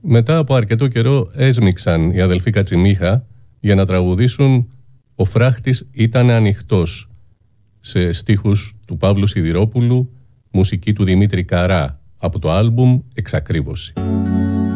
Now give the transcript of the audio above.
μετά από αρκετό καιρό έσμιξαν οι αδελφοί Κατσιμίχα για να τραγουδήσουν «Ο φράχτης ήταν ανοιχτός» σε στίχους του Παύλου Σιδηρόπουλου, μουσική του Δημήτρη Καρά, από το άλμπουμ «Εξακρίβωση».